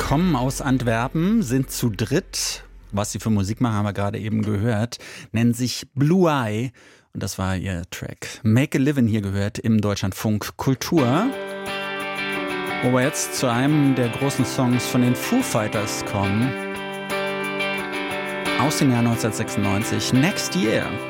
kommen aus Antwerpen, sind zu dritt. Was sie für Musik machen, haben wir gerade eben gehört. Nennen sich Blue Eye. Und das war ihr Track Make a Livin' hier gehört im Deutschlandfunk Kultur. Wo wir jetzt zu einem der großen Songs von den Foo Fighters kommen. Aus dem Jahr 1996, Next Year.